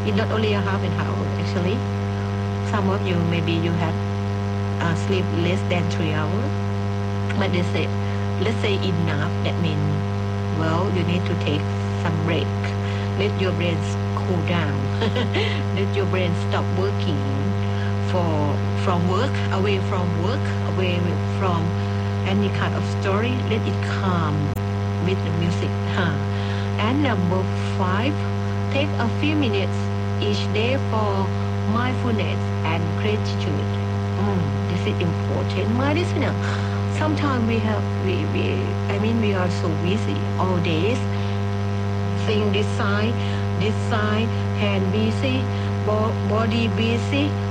It's not only a half an hour actually. Some of you maybe you have sleep less than 3 hours, but they say, let's say enough. That means, well, you need to take some break. Let your brain cool down. Let your brain stop working from work, away from work, away from any kind of story. Let it calm with the music. And number 5, take a few minutes each day for mindfulness and gratitude. This is important, my listener. Sometimes we are so busy all days. Think this side, hand busy, body busy,